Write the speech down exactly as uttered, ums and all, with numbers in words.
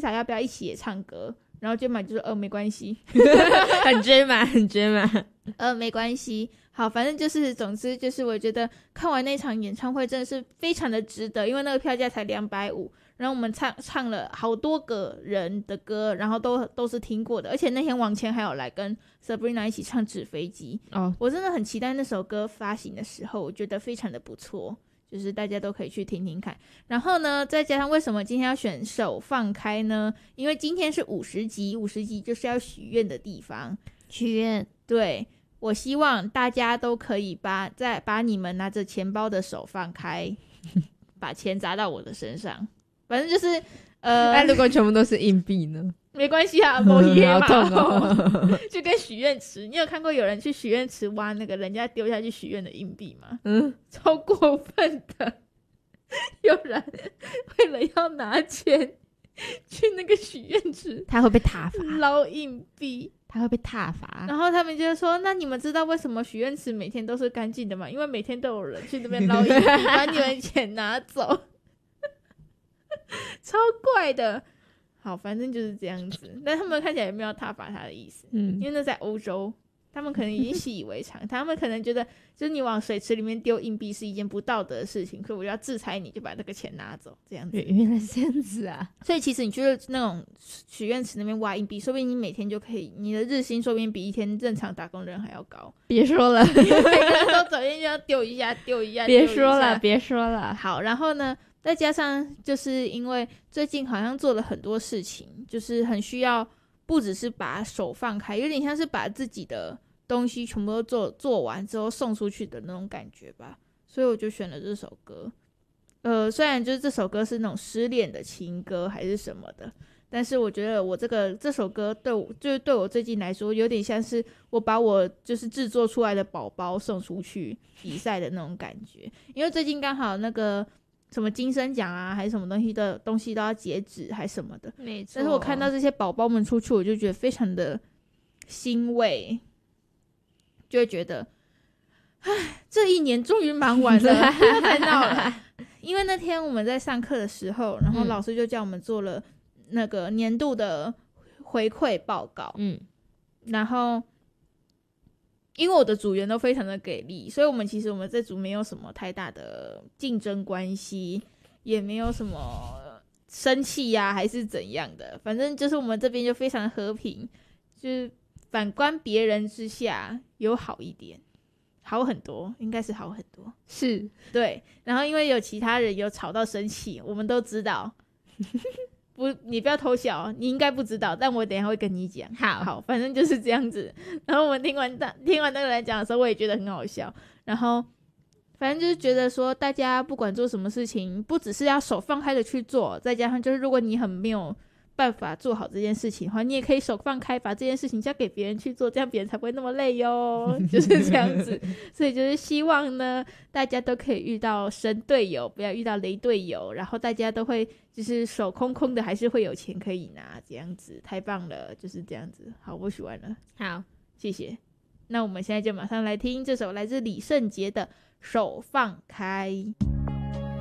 Lisa 要不要一起也唱歌，然后 Gemma 就说呃没关系很 Gemma 很 Gemma 呃没关系。好，反正就是总之就是我觉得看完那场演唱会真的是非常的值得，因为那个票价才两百五十，然后我们唱唱了好多个人的歌，然后都都是听过的，而且那天王千还有来跟 Sabrina 一起唱纸飞机哦，我真的很期待那首歌发行的时候，我觉得非常的不错，就是大家都可以去听听看。然后呢再加上为什么今天要选手放开呢，因为今天是五十集，五十集就是要许愿的地方， 许愿， 对，我希望大家都可以把在把你们拿着钱包的手放开把钱砸到我的身上，反正就是呃， 那如果全部都是硬币呢？ 没关系啊，没耶嘛， 好痛哦就跟许愿池，你有看过有人去许愿池挖那个人家丢下去许愿的硬币吗？嗯，超过分的，有人为了要拿钱去那个许愿池， 他会被挞伐， 捞硬币， 他会被挞伐。 然后他们就说，那你们知道为什么许愿池每天都是干净的吗？因为每天都有人去那边捞硬币把你们钱拿走超怪的。好，反正就是这样子，但他们看起来也没有挞伐他的意思，嗯，因为那在欧洲，他们可能已经习以为常他们可能觉得就是你往水池里面丢硬币是一件不道德的事情，所以我就要制裁你，就把那个钱拿走，这样子。 原来是这样子啊！ 所以其实你去那种许愿池那边挖硬币，说不定你每天就可以，你的日薪说不定比一天正常打工人还要高。 别说了， 每个人都走进去要丢一下，丢一下， 别说了，别说了。 好，然后呢？再加上就是因为最近好像做了很多事情，就是很需要不只是把手放开，有点像是把自己的东西全部都做做完之后送出去的那种感觉吧，所以我就选了这首歌。呃，虽然就是这首歌是那种失恋的情歌还是什么的，但是我觉得我这个这首歌对我就是对我最近来说有点像是我把我就是制作出来的宝宝送出去比赛的那种感觉，因为最近刚好那个什么金声奖啊还是什么东西的东西都要截止还什么的，没错。但是我看到这些宝宝们出去，我就觉得非常的欣慰，就会觉得唉，这一年终于忙完了不要再闹了因为那天我们在上课的时候，然后老师就叫我们做了那个年度的回馈报告，嗯，然后因为我的组员都非常的给力，所以我们其实我们这组没有什么太大的竞争关系，也没有什么生气呀、啊、还是怎样的，反正就是我们这边就非常和平，就是反观别人之下有好一点，好很多，应该是好很多， 是对。然后因为有其他人有吵到生气，我们都知道不，你不要偷笑，你应该不知道，但我等一下会跟你讲。好，好，反正就是这样子。然后我们听完听完那个人讲的时候，我也觉得很好笑。然后反正就是觉得说，大家不管做什么事情，不只是要手放开的去做，再加上就是如果你很没有办法做好这件事情的话，你也可以手放开，把这件事情交给别人去做，这样别人才不会那么累哟。就是这样子。所以就是希望呢，大家都可以遇到神队友，不要遇到雷队友，然后大家都会就是手空空的，还是会有钱可以拿，这样子太棒了，就是这样子。好，我喜欢了。 好， 谢谢。那我们现在就马上来听这首来自李圣杰的《手放开》。